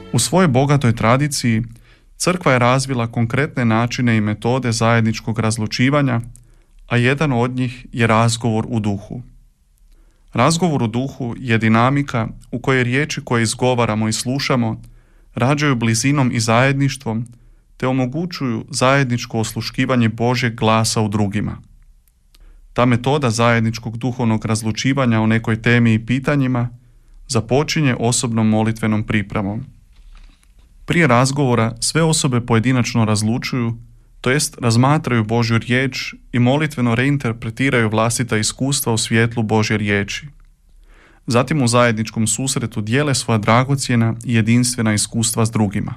U svojoj bogatoj tradiciji crkva je razvila konkretne načine i metode zajedničkog razlučivanja, a jedan od njih je razgovor u duhu. Razgovor u duhu je dinamika u kojoj riječi koje izgovaramo i slušamo rađaju blizinom i zajedništvom, te omogućuju zajedničko osluškivanje Božjeg glasa u drugima. Ta metoda zajedničkog duhovnog razlučivanja o nekoj temi i pitanjima započinje osobnom molitvenom pripremom. Prije razgovora sve osobe pojedinačno razlučuju, to jest razmatraju Božju riječ i molitveno reinterpretiraju vlastita iskustva u svjetlu Božje riječi. Zatim u zajedničkom susretu dijele svoja dragocjena i jedinstvena iskustva s drugima.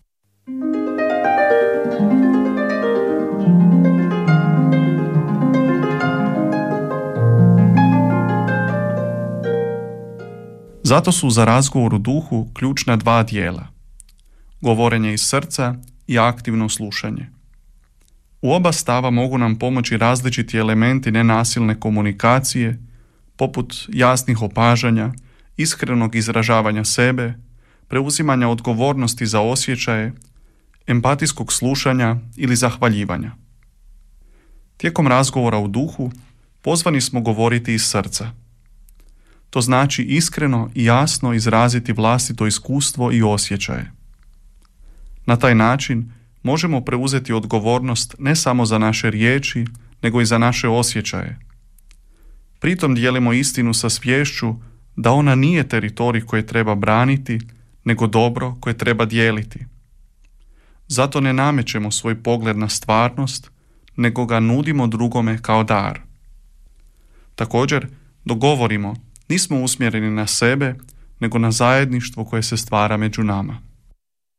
Zato su za razgovor u duhu ključna dva dijela: govorenje iz srca i aktivno slušanje. U oba stava mogu nam pomoći različiti elementi nenasilne komunikacije, poput jasnih opažanja, iskrenog izražavanja sebe, preuzimanja odgovornosti za osjećaje, empatijskog slušanja ili zahvaljivanja. Tijekom razgovora u duhu pozvani smo govoriti iz srca. To znači iskreno i jasno izraziti vlastito iskustvo i osjećaje. Na taj način možemo preuzeti odgovornost ne samo za naše riječi, nego i za naše osjećaje. Pritom dijelimo istinu sa sviješću da ona nije teritorij koje treba braniti, nego dobro koje treba dijeliti. Zato ne namećemo svoj pogled na stvarnost, nego ga nudimo drugome kao dar. Također, dok govorimo, nismo usmjereni na sebe, nego na zajedništvo koje se stvara među nama.